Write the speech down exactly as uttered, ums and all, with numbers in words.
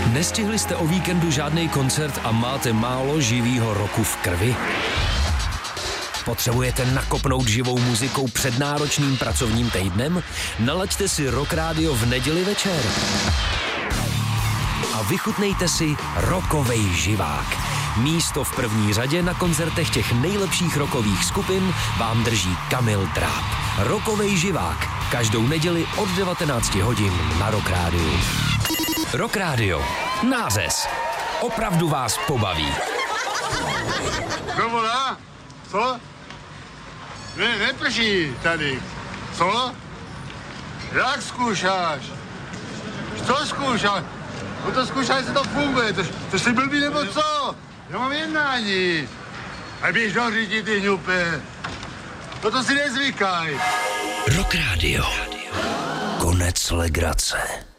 Nestihli jste o víkendu žádný koncert a máte málo živýho roku v krvi? Potřebujete nakopnout živou muzikou před náročným pracovním týdnem? Nalaďte si Rock Radio v neděli večer. A vychutnejte si rockovej živák. Místo v první řadě na koncertech těch nejlepších rockových skupin vám drží Kamil Dráb. Rockovej živák. Každou neděli od devatenácti hodin na Rock Radio. Rock Radio. Nářez. Opravdu vás pobaví. No volá? Co? Ne, neprší tady. Co? Jak zkoušáš? Co zkoušáš? No to zkoušáš, jestli to funguje. To, to jsi blbý nebo co? Já mám jednání. A běž do řidi, ty hňupe. No to si nezvykaj. Rock Radio. Konec legrace.